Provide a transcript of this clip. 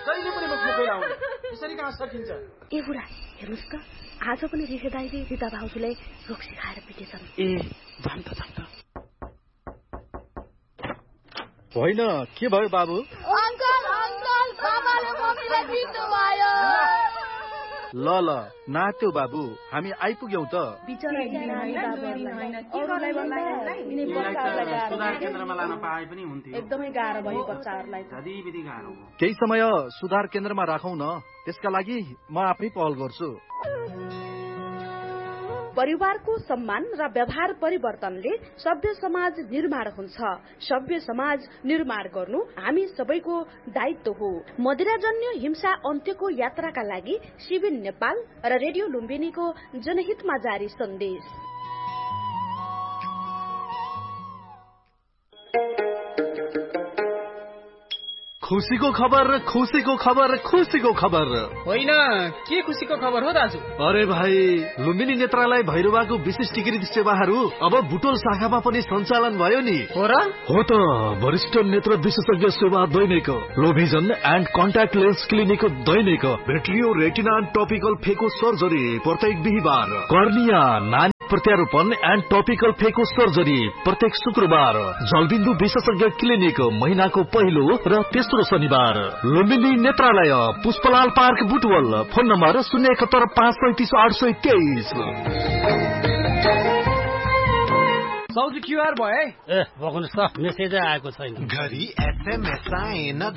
जहिले पनि म खोकै आउने यसरी कहाँ सकिन्छ ए बुढा हेर्नुस् त आज पनि रिखे दाइले रिता भाउजूलाई रोक्सी खाएर पिटेछन् ए जान त होइन के भयो बाबु अंकल अंकल बाबाले मम्मीलाई पिट्नु भयो ल नाच्यौ बाबु हामी आइपुग्यौं त सुधार केन्द्रमा लान पाए पनि हुन्थ्यो एकदमै गाह्रो भयो बच्चाहरूलाई धदीबिदी गाह्रो हो केही समय सुधार केन्द्रमा राखौं न त्यसका लागि म आफै पहल गर्छु परिवारको सम्मान र व्यवहार परिवर्तनले सभ्य समाज निर्माण हुन्छ सभ्य समाज निर्माण गर्नु हामी सबैको दायित्व हो मदिराजन्य हिंसा अन्त्यको यात्राका लागि सिबिन नेपाल र रेडियो लुम्बिनीको जनहितमा जारी सन्देश खुसीको खबर खुसीको खबर खुसीको खबर होइन के खुसीको खबर हो दाजु अरे भाइ लुम्बिनी नेत्रालय भैरवाको विशिष्टीकृत सेवाहरू अब बुटोल शाखामा पनि सञ्चालन भयो नि हो त वरिष्ठ नेत्र विशेषज्ञ सेवा दैनिक लो vision and contact lens clinic Dainik भेट्रियो retina and topical फेको सर्जरी प्रत्येक बिहीबार कर्निया नानी प्रत्यारोपण एन्ड टपिकल फेको सर्जरी प्रत्येक शुक्रबार जलबिन्दु विशेषज्ञ क्लिनिक महिनाको पहिलो र तेस्रो शनिबार लुम्बिनी नेत्रालय Pushpalal park Butwal phone number 07153538823 सौजी QR भयो ए बग्नुस् त मेसेजै आएको छैन घरि एसएमएस आएन